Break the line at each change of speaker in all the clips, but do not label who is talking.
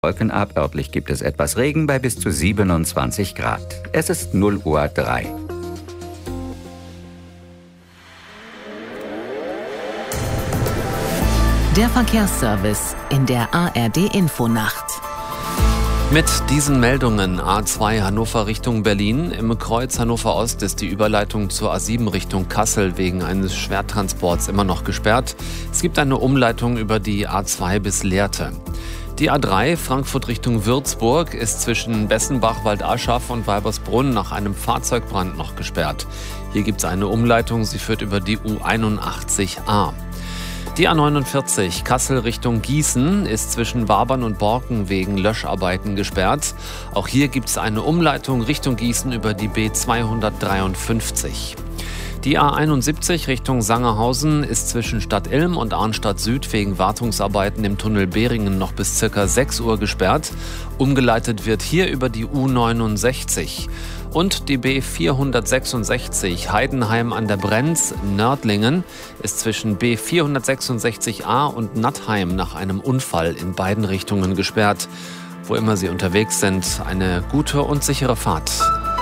Wolken ab. Örtlich gibt es etwas Regen bei bis zu 27 Grad. Es ist 0:03 Uhr.
Der Verkehrsservice in der ARD-Infonacht.
Mit diesen Meldungen: A2 Hannover Richtung Berlin. Im Kreuz Hannover Ost ist die Überleitung zur A7 Richtung Kassel wegen eines Schwertransports immer noch gesperrt. Es gibt eine Umleitung über die A2 bis Lehrte. Die A3 Frankfurt Richtung Würzburg ist zwischen Bessenbach, Waldaschaf und Weibersbrunn nach einem Fahrzeugbrand noch gesperrt. Hier gibt es eine Umleitung, sie führt über die U81a. Die A49 Kassel Richtung Gießen ist zwischen Wabern und Borken wegen Löscharbeiten gesperrt. Auch hier gibt es eine Umleitung Richtung Gießen über die B253. Die A71 Richtung Sangerhausen ist zwischen Stadt Ilm und Arnstadt Süd wegen Wartungsarbeiten im Tunnel Behringen noch bis ca. 6 Uhr gesperrt. Umgeleitet wird hier über die U69. Und die B466 Heidenheim an der Brenz, Nördlingen, ist zwischen B466a und Nattheim nach einem Unfall in beiden Richtungen gesperrt. Wo immer Sie unterwegs sind, eine gute und sichere Fahrt.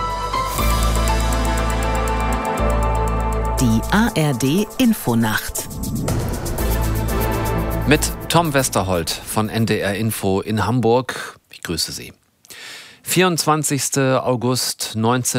Die ARD-Infonacht.
Mit Tom Westerholt von NDR Info in Hamburg. Ich grüße Sie. 24. August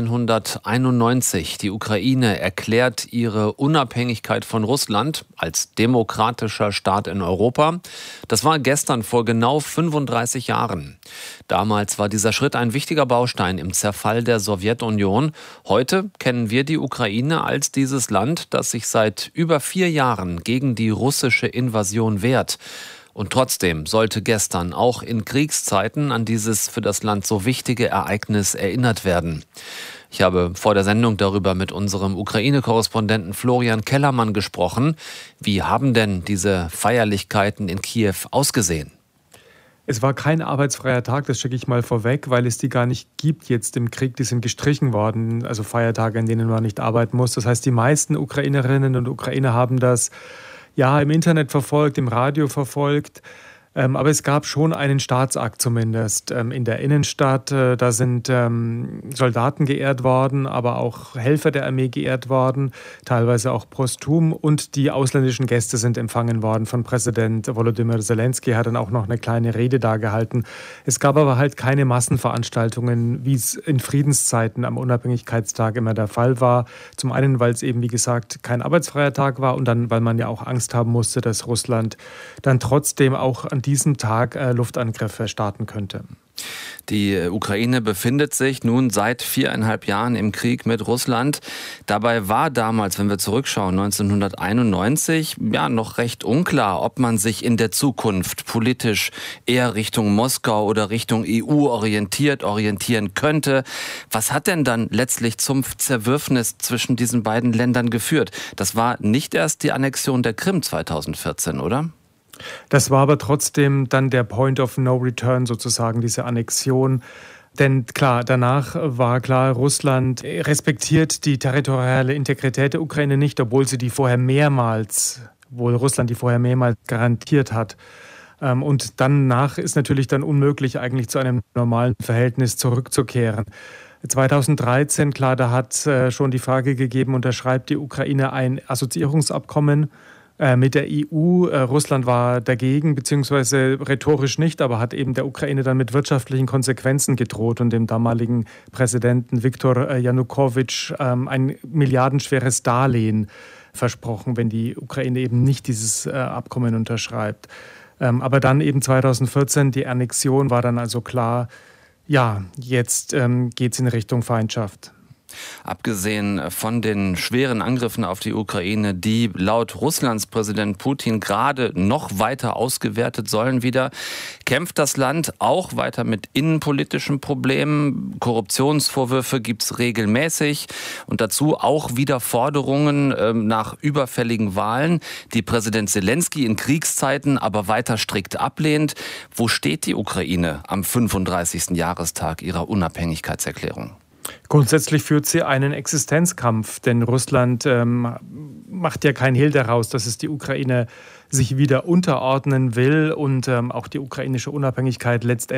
1991. Die Ukraine erklärt ihre Unabhängigkeit von Russland als demokratischer Staat in Europa. Das war gestern vor genau 35 Jahren. Damals war dieser Schritt ein wichtiger Baustein im Zerfall der Sowjetunion. Heute kennen wir die Ukraine als dieses Land, das sich seit über 4 Jahren gegen die russische Invasion wehrt. Und trotzdem sollte gestern auch in Kriegszeiten an dieses für das Land so wichtige Ereignis erinnert werden. Ich habe vor der Sendung darüber mit unserem Ukraine-Korrespondenten Florian Kellermann gesprochen. Wie haben denn diese Feierlichkeiten in Kiew ausgesehen?
Es war kein arbeitsfreier Tag, das schicke ich mal vorweg, weil es die gar nicht gibt jetzt im Krieg. Die sind gestrichen worden, also Feiertage, an denen man nicht arbeiten muss. Das heißt, die meisten Ukrainerinnen und Ukrainer haben das im Internet verfolgt, im Radio verfolgt. Aber es gab schon einen Staatsakt zumindest in der Innenstadt. Da sind Soldaten geehrt worden, aber auch Helfer der Armee geehrt worden, teilweise auch posthum. Und die ausländischen Gäste sind empfangen worden von Präsident Volodymyr Zelensky. Er hat dann auch noch eine kleine Rede da gehalten. Es gab aber halt keine Massenveranstaltungen, wie es in Friedenszeiten am Unabhängigkeitstag immer der Fall war. Zum einen, weil es eben, wie gesagt, kein arbeitsfreier Tag war und dann, weil man ja auch Angst haben musste, dass Russland dann trotzdem auch an diesem Tag Luftangriffe starten könnte.
Die Ukraine befindet sich nun seit 4,5 Jahren im Krieg mit Russland. Dabei war damals, wenn wir zurückschauen, 1991, noch recht unklar, ob man sich in der Zukunft politisch eher Richtung Moskau oder Richtung EU orientieren könnte. Was hat denn dann letztlich zum Zerwürfnis zwischen diesen beiden Ländern geführt? Das war nicht erst die Annexion der Krim 2014, oder?
Das war aber trotzdem dann der Point of No Return sozusagen, diese Annexion. Denn klar, danach war klar, Russland respektiert die territoriale Integrität der Ukraine nicht, obwohl Russland die vorher mehrmals garantiert hat. Und danach ist natürlich dann unmöglich, eigentlich zu einem normalen Verhältnis zurückzukehren. 2013, klar, da hat schon die Frage gegeben, unterschreibt die Ukraine ein Assoziierungsabkommen mit der EU. Russland war dagegen, beziehungsweise rhetorisch nicht, aber hat eben der Ukraine dann mit wirtschaftlichen Konsequenzen gedroht und dem damaligen Präsidenten Viktor Janukowitsch ein milliardenschweres Darlehen versprochen, wenn die Ukraine eben nicht dieses Abkommen unterschreibt. Aber dann eben 2014, die Annexion, war dann also klar, jetzt geht es in Richtung Feindschaft.
Abgesehen von den schweren Angriffen auf die Ukraine, die laut Russlands Präsident Putin gerade noch weiter ausgewertet sollen wieder, kämpft das Land auch weiter mit innenpolitischen Problemen. Korruptionsvorwürfe gibt es regelmäßig und dazu auch wieder Forderungen nach überfälligen Wahlen, die Präsident Zelensky in Kriegszeiten aber weiter strikt ablehnt. Wo steht die Ukraine am 35. Jahrestag ihrer Unabhängigkeitserklärung?
Grundsätzlich führt sie einen Existenzkampf, denn Russland macht ja kein Hehl daraus, dass es die Ukraine sich wieder unterordnen will und auch die ukrainische Unabhängigkeit letztendlich